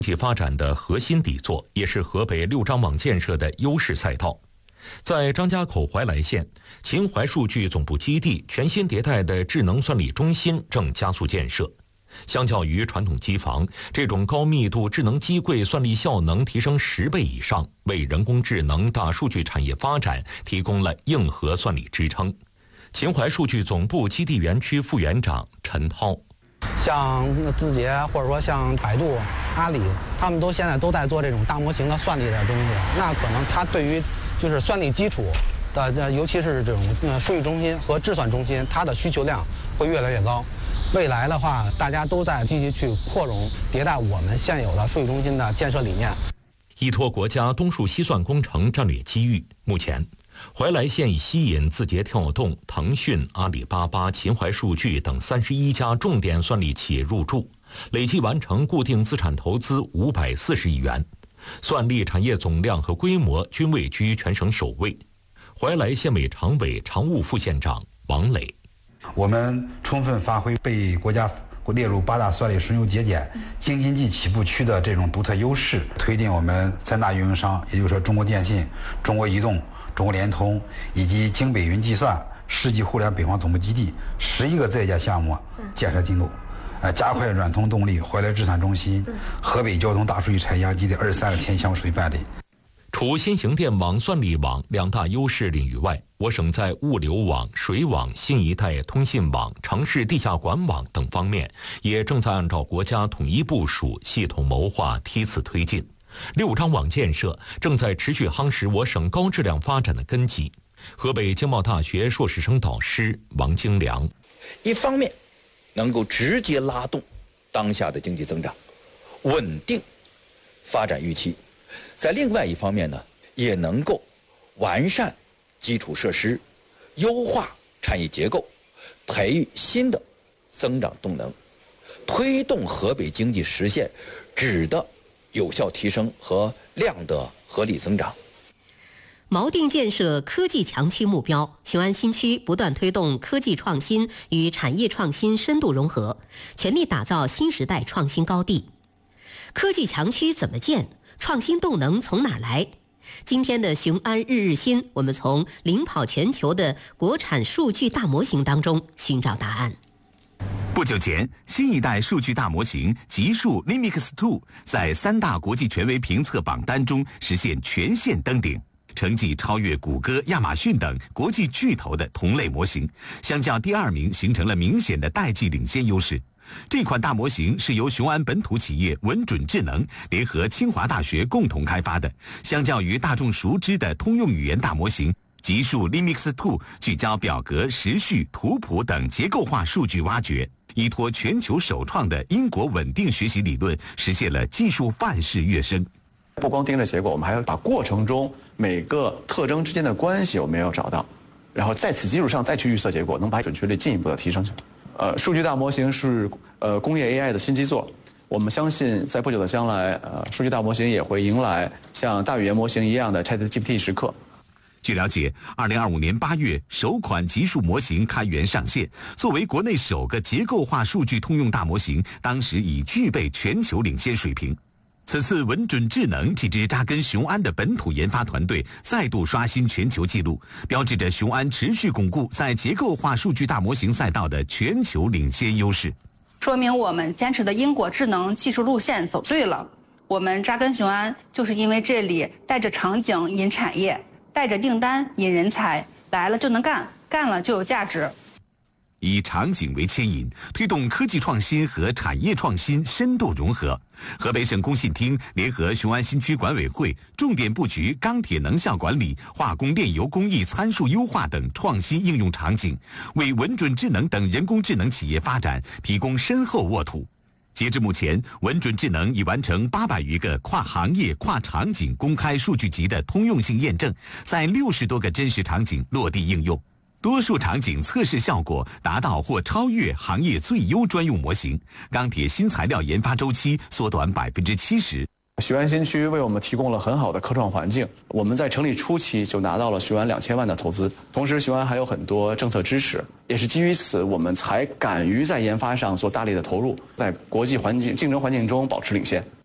经济发展的核心底座，也是河北六张网建设的优势赛道。在张家口怀来县，秦淮数据总部基地全新迭代的智能算力中心正加速建设。相较于传统机房，这种高密度智能机柜算力效能提升10倍以上，为人工智能大数据产业发展提供了硬核算力支撑。秦淮数据总部基地园区副园长陈涛。 像字节或者说像百度、阿里，他们现在都在做这种大模型的算力的东西。那可能它对于就是算力基础的，尤其是这种数据中心和智算中心，它的需求量会越来越高。未来的话，大家都在积极去扩容迭代我们现有的数据中心的建设理念。 依托国家东数西算工程战略机遇，目前怀来县已吸引字节跳动、腾讯、阿里巴巴、秦淮数据等31家重点算力企业入驻，累计完成固定资产投资540亿元，算力产业总量和规模均位居全省首位。怀来县委常委、常务副县长王磊： 我们充分发挥被国家列入8大算力枢纽节点京津冀起步区的这种独特优势，推进我们3大运营商，也就是说中国电信、中国移动、中国联通以及京北云计算、世纪互联北方总部基地11个在建项目建设进度，加快软通动力、怀来智算中心、河北交通大数据产业基地23个前期项目属于办理。 除新型电网、算力网2大优势领域外，我省在物流网、水网、新一代通信网、城市地下管网等方面，也正在按照国家统一部署、系统谋划梯次推进。六张网建设正在持续夯实我省高质量发展的根基。河北经贸大学硕士生导师王京良： 一方面能够直接拉动当下的经济增长，稳定发展预期，在另外一方面呢，也能够完善基础设施，优化产业结构，培育新的增长动能，推动河北经济实现质的有效提升和量的合理增长。 锚定建设科技强区目标，雄安新区不断推动科技创新与产业创新深度融合，全力打造新时代创新高地。科技强区怎么建？创新动能从哪来？今天的雄安日日新，我们从领跑全球的国产数据大模型当中寻找答案。 不久前，新一代数据大模型极数 LiMix2 在3大国际权威评测榜单中实现全线登顶，成绩超越谷歌、亚马逊等国际巨头的同类模型，相较第2名形成了明显的代际领先优势。这款大模型是由雄安本土企业文准智能联合清华大学共同开发的，相较于大众熟知的通用语言大模型，极数 LiMix2 聚焦表格、时序、图谱等结构化数据挖掘，依托全球首创的因果稳定学习理论，实现了技术范式跃升。 不光盯着结果，我们还要把过程中每个特征之间的关系我们要找到，然后在此基础上再去预测结果，能把准确率进一步的提升起来。数据大模型是工业 AI 的新基座，我们相信在不久的将来，数据大模型也会迎来像大语言模型一样的 ChatGPT 时刻。 据了解，2025年8月，首款极数模型开源上线。作为国内首个结构化数据通用大模型，当时已具备全球领先水平。此次文准智能这支扎根雄安的本土研发团队再度刷新全球纪录，标志着雄安持续巩固在结构化数据大模型赛道的全球领先优势， 说明我们坚持的因果智能技术路线走对了。我们扎根雄安，就是因为这里带着场景引产业，带着订单引人才，来了就能干，干了就有价值。 以场景为牵引，推动科技创新和产业创新深度融合。河北省工信厅联合雄安新区管委会，重点布局钢铁能效管理、化工炼油工艺参数优化等创新应用场景，为文准智能等人工智能企业发展提供深厚沃土。截至目前，文准智能已完成800余个跨行业、跨场景公开数据集的通用性验证，在60多个真实场景落地应用。多数场景测试效果达到或超越行业最优专用模型，钢铁新材料研发周期缩短70%。 雄安新区为我们提供了很好的科创环境，我们在成立初期就拿到了雄安2000万的投资，同时雄安还有很多政策支持，也是基于此我们才敢于在研发上做大力的投入，在国际环境竞争环境中保持领先。